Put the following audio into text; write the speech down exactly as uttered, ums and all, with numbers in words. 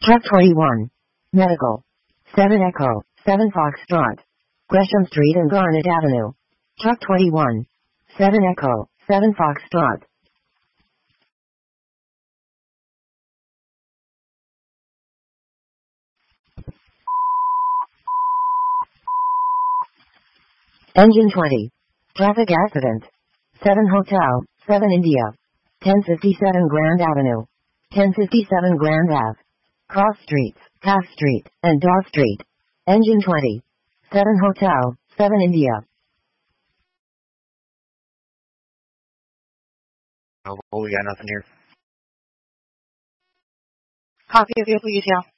Truck twenty-one. Medical. seven Echo, seven Foxtrot. Gresham Street and Garnet Avenue. Truck twenty-one. seven Echo, seven Foxtrot. Engine twenty. Traffic accident. seven Hotel, seven India. ten fifty-seven Grand Avenue. ten fifty-seven Grand Ave. Cross Streets, Half Street, and Daw Street. Engine twenty. seven Hotel, seven India. Oh, we got nothing here. Copy of vehicle detail.